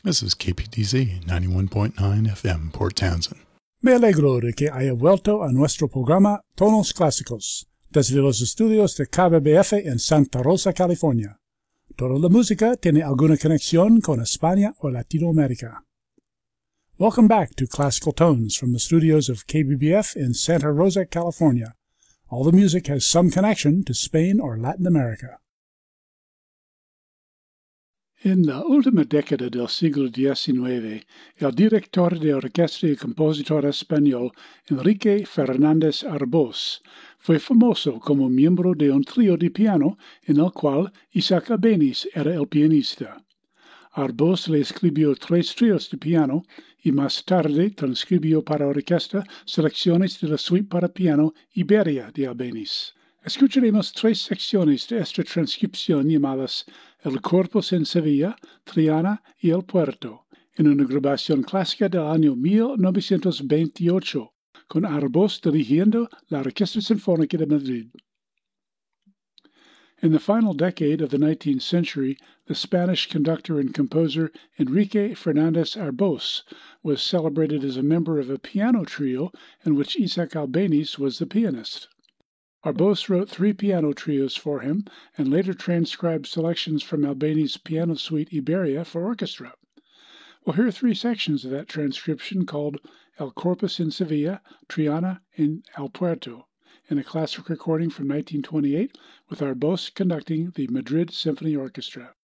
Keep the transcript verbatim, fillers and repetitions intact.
This is K P D Z ninety-one point nine F M, Port Townsend. Me alegro de que haya vuelto a nuestro programa Tonos Clásicos, desde los estudios de K B B F en Santa Rosa, California. Toda la música tiene alguna conexión con España o Latinoamérica. Welcome back to Classical Tones from the studios of K B B F in Santa Rosa, California. All the music has some connection to Spain or Latin America. En la última década del siglo diecinueve, el director de orquesta y compositor español Enrique Fernández Arbós fue famoso como miembro de un trío de piano en el cual Isaac Albéniz era el pianista. Arbós le escribió tres tríos de piano y más tarde transcribió para orquesta selecciones de la suite para piano Iberia de Albéniz. Escucharemos tres secciones de esta transcripción llamadas El Corpus en Sevilla, Triana y El Puerto, en una grabación clásica del año mil novecientos veintiocho, con Arbós dirigiendo la Orquesta Sinfónica de Madrid. In the final decade of the nineteenth century, the Spanish conductor and composer Enrique Fernández Arbós was celebrated as a member of a piano trio in which Isaac Albéniz was the pianist. Arbós wrote three piano trios for him and later transcribed selections from Albéniz's piano suite Iberia for orchestra. We'll hear three sections of that transcription called El Corpus in Sevilla, Triana, and El Puerto, in a classic recording from nineteen twenty-eight with Arbós conducting the Madrid Symphony Orchestra.